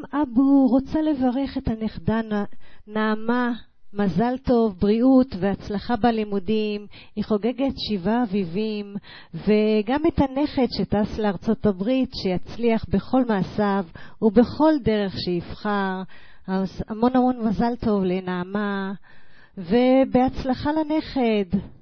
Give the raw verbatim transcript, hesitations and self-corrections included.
אבו רוצה לברך את הנכדה נעמה, מזל טוב, בריאות והצלחה בלימודים. היא חוגגת שבעה אביבים, וגם את הנכד שטס לארצות הברית, שיצליח בכל מעשיו ובכל דרך שיבחר. המון המון מזל טוב לנעמה, ובהצלחה לנכד.